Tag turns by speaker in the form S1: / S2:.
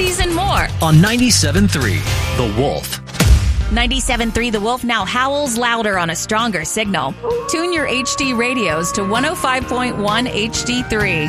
S1: candies, and more.
S2: On 97.3, The Wolf.
S1: 97.3 The Wolf now howls louder on a stronger signal. Tune your HD radios to 105.1 HD3.